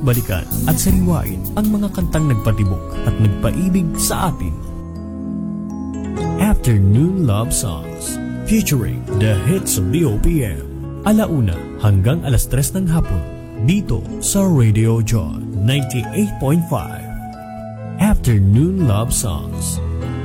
Balikan at sariwain ang mga kantang nagpatibok at nagpaibig sa atin. Afternoon Love Songs featuring the hits of the OPM. Alauna hanggang alas 3 ng hapon dito sa Radio John 98.5. Afternoon Love Songs.